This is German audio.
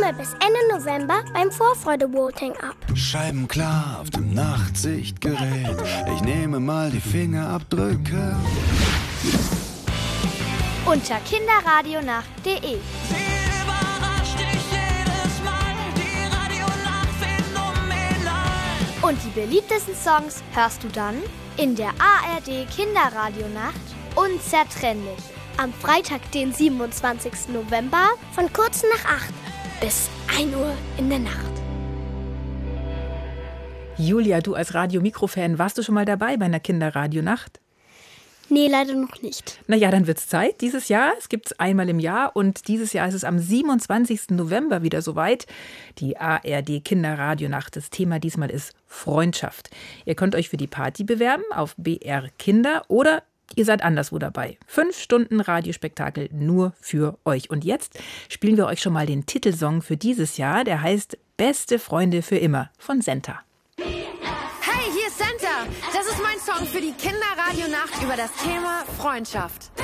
Stimme bis Ende November beim Vorfreude-Voting ab. Scheiben klar auf dem Nachtsichtgerät. Ich nehme mal die Fingerabdrücke. Unter kinderradionacht.de. Und die beliebtesten Songs hörst du dann in der ARD Kinderradionacht unzertrennlich. Am Freitag, den 27. November von kurz nach 8 bis 1 Uhr in der Nacht. Julia, du als Radio-Mikro-Fan, warst du schon mal dabei bei einer Kinderradionacht? Nee, leider noch nicht. Na ja, dann wird's Zeit. Dieses Jahr, es gibt's einmal im Jahr und dieses Jahr ist es am 27. November wieder soweit. Die ARD Kinderradionacht. Das Thema diesmal ist Freundschaft. Ihr könnt euch für die Party bewerben auf BR Kinder oder ihr seid anderswo dabei. 5 Stunden Radiospektakel nur für euch. Und jetzt spielen wir euch schon mal den Titelsong für dieses Jahr. Der heißt Beste Freunde für immer von Senta. Hey, hier ist Senta. Das ist mein Song für die Kinderradionacht über das Thema Freundschaft.